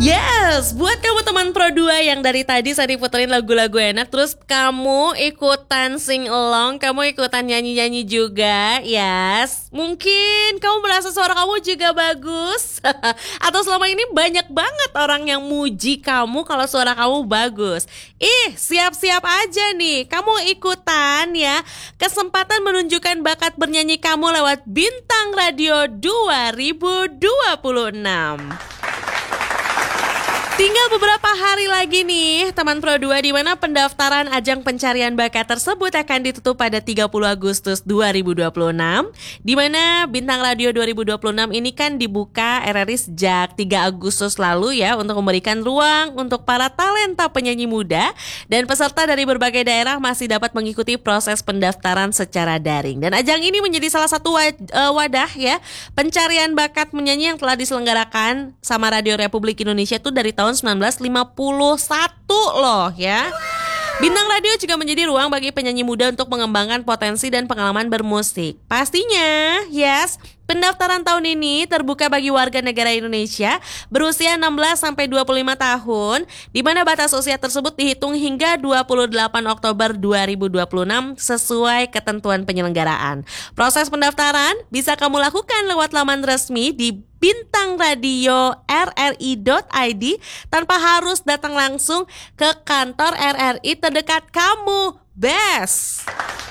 Yes, buat kamu teman Pro 2 yang dari tadi saya diputerin lagu-lagu enak, terus kamu ikutan sing along, kamu ikutan nyanyi-nyanyi juga, yes. Mungkin kamu merasa suara kamu juga bagus. Atau selama ini banyak banget orang yang muji kamu kalau suara kamu bagus. Siap-siap aja nih, kamu ikutan ya. Kesempatan menunjukkan bakat bernyanyi kamu lewat Bintang Radio 2026. Tinggal beberapa hari lagi nih teman Pro 2, di mana pendaftaran ajang pencarian bakat tersebut akan ditutup pada 30 Agustus 2026. Di mana Bintang Radio 2026 ini kan dibuka RRI sejak 3 Agustus lalu ya, untuk memberikan ruang untuk para talenta penyanyi muda, dan peserta dari berbagai daerah masih dapat mengikuti proses pendaftaran secara daring. Dan ajang ini menjadi salah satu wadah ya pencarian bakat menyanyi yang telah diselenggarakan sama Radio Republik Indonesia itu dari tahun 1951 loh ya. Bintang Radio juga menjadi ruang bagi penyanyi muda untuk mengembangkan potensi dan pengalaman bermusik. Pastinya, yes, pendaftaran tahun ini terbuka bagi warga negara Indonesia berusia 16 sampai 25 tahun, di mana batas usia tersebut dihitung hingga 28 Oktober 2026 sesuai ketentuan penyelenggaraan. Proses pendaftaran bisa kamu lakukan lewat laman resmi di bintangradioRRI.id tanpa harus datang langsung ke kantor RRI terdekat kamu. Best.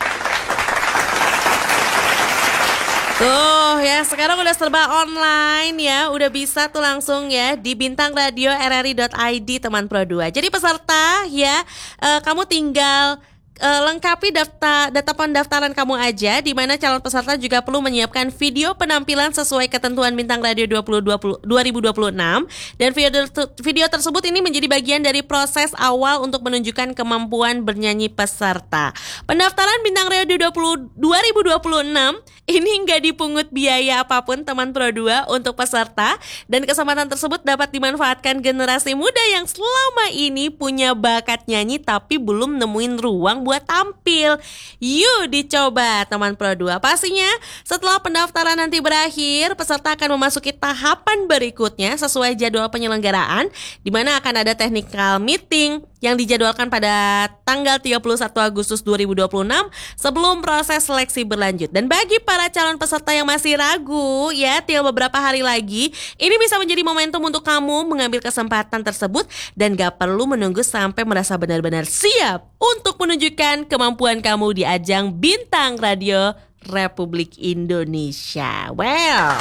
Tuh ya, sekarang udah serba online ya, udah bisa tuh langsung ya di bintangradioRRI.id teman Pro 2. Jadi peserta ya, kamu tinggal lengkapi data pendaftaran kamu aja, di mana calon peserta juga perlu menyiapkan video penampilan sesuai ketentuan Bintang Radio 2026, dan video tersebut ini menjadi bagian dari proses awal untuk menunjukkan kemampuan bernyanyi peserta. Pendaftaran Bintang Radio 2026 ini nggak dipungut biaya apapun teman Pro 2 untuk peserta, dan kesempatan tersebut dapat dimanfaatkan generasi muda yang selama ini punya bakat nyanyi tapi belum nemuin ruang buat tampil. Yuk dicoba teman Pro 2. Pastinya setelah pendaftaran nanti berakhir, peserta akan memasuki tahapan berikutnya sesuai jadwal penyelenggaraan, di mana akan ada technical meeting yang dijadwalkan pada tanggal 31 Agustus 2026 sebelum proses seleksi berlanjut. Dan bagi para calon peserta yang masih ragu ya, tinggal beberapa hari lagi, ini bisa menjadi momentum untuk kamu mengambil kesempatan tersebut dan gak perlu menunggu sampai merasa benar-benar siap untuk menunjukkan kemampuan kamu di ajang Bintang Radio Republik Indonesia. Well,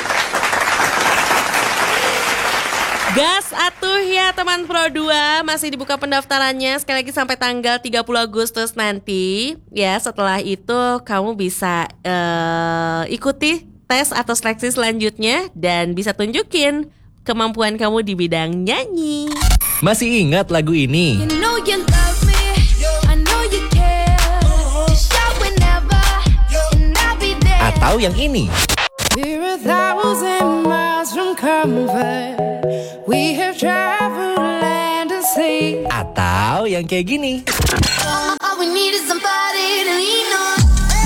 gas atuh ya teman Pro 2, masih dibuka pendaftarannya sekali lagi sampai tanggal 30 Agustus nanti. Ya, setelah itu kamu bisa ikuti tes atau seleksi selanjutnya dan bisa tunjukin kemampuan kamu di bidang nyanyi. Masih ingat lagu ini? You know you love me, I know you care. Just shout whenever, and I'll be there. Atau yang ini? We're 1,000 miles from comfort. We have traveled land and sea. Atau yang kayak gini? All we need is somebody to lean on.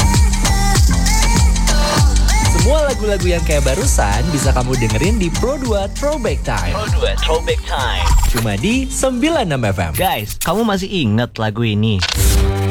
Semua lagu-lagu yang kayak barusan bisa kamu dengerin di Pro 2 Throwback Time. Pro 2 Throwback Time. Cuma di 96 FM. Guys, kamu masih ingat lagu ini?